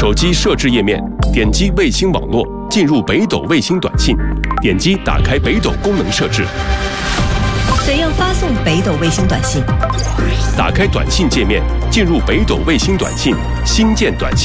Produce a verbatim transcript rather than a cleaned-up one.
手机设置页面，点击卫星网络，进入北斗卫星短信，点击打开北斗功能设置， 怎样发送北斗卫星短信？ 打开短信界面，进入北斗卫星短信，新建短信。